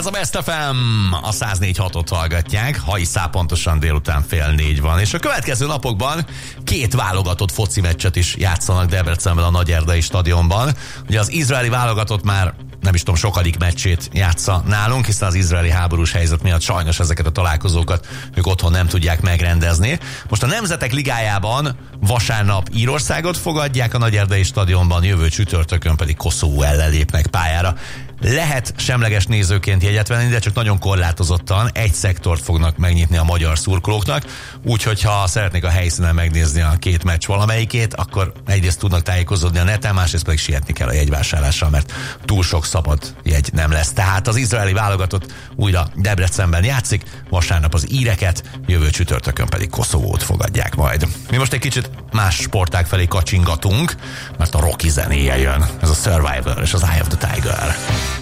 Ez a Best FM, a 104.6-ot hallgatják, hajszá pontosan délután 3:30 van, és a következő napokban 2 válogatott foci meccset is játszanak Debrecenben a Nagyerdei stadionban. Ugye az izraeli válogatott már nem is tudom, sokadik meccsét játsza nálunk, hiszen az izraeli háborús helyzet miatt sajnos ezeket a találkozókat ők otthon nem tudják megrendezni. Most a Nemzetek Ligájában vasárnap Írországot fogadják a Nagyerdei stadionban, jövő csütörtökön pedig Koszovó ellen lépnek pályára. Lehet semleges nézőként jegyet venni, de csak nagyon korlátozottan egy szektort fognak megnyitni a magyar szurkolóknak, úgyhogy ha szeretnék a helyszínen megnézni a 2 meccs valamelyikét, akkor egyrészt tudnak tájékozódni a neten, másrészt pedig sietni kell a jegyvásárlással, mert túl sok szabad jegy nem lesz. Tehát az izraeli válogatott újra Debrecenben játszik, vasárnap az íreket, jövő csütörtökön pedig Koszovót fogadják majd. Mi most egy kicsit más sportág felé kacsingatunk, mert a Rocky zenéje jön. Ez a Survivor és az Eye of the Tiger.